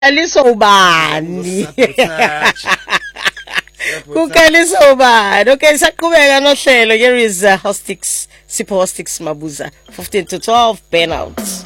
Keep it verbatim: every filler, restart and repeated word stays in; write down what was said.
Aliso ubani? Kukhaliso ubani? Okay, saqhubeka nohlelo. Here is uh, Hostix, Sipho Hostix Mabuza, fifteen to twelve, burnout.